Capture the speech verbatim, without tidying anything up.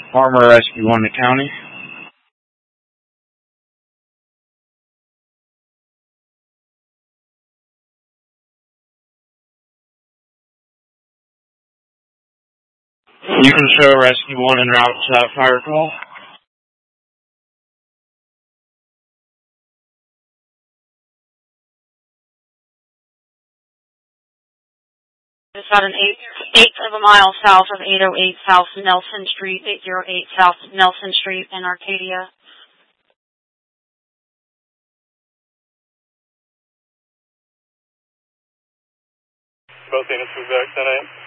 Armor Rescue one to County. You can show Rescue one en route to that fire call. It's about an eighth, eighth of a mile south of eight oh eight South Nelson Street, eight oh eight South Nelson Street in Arcadia. Both units move back, ten eight.